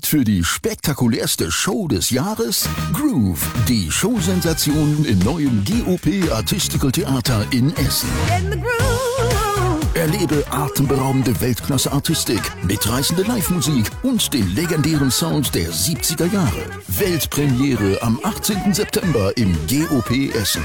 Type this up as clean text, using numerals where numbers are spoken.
für die spektakulärste Show des Jahres? Groove, die Showsensation im neuen GOP Artistical Theater in Essen. Erlebe atemberaubende Weltklasse-Artistik, mitreißende Live-Musik und den legendären Sound der 70er Jahre. Weltpremiere am 18. September im GOP Essen.